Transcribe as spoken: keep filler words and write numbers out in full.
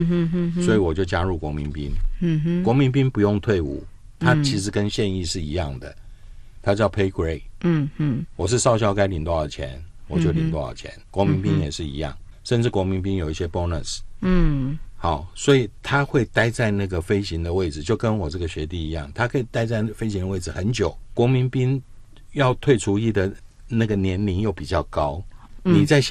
嗯哼哼， 所以我就加入国民兵。 嗯哼， 国民兵不用退伍，它其实跟现役是一样的，它叫 pay grade。 嗯嗯， 我是少校该领多少钱我就领多少钱，嗯、国民兵也是一样，甚至国民兵有一些 bonus。嗯，好，所以他会待在那个飞行的位置，就跟我这个学弟一样，他可以待在飞行的位置很久。国民兵要退除役的那个年龄又比较高，嗯、你在现